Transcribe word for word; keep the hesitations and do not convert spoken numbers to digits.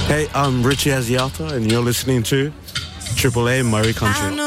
Hey, I'm Richie Asiata, and you're listening to Triple A Murray Country.